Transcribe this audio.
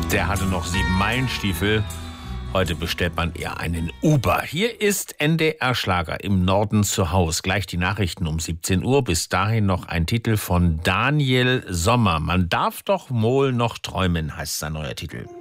Der hatte noch 7 Meilenstiefel. Heute bestellt man eher einen Uber. Hier ist NDR Schlager im Norden zu Haus. Gleich die Nachrichten um 17 Uhr. Bis dahin noch ein Titel von Daniel Sommer. Man darf doch wohl noch träumen, heißt sein neuer Titel.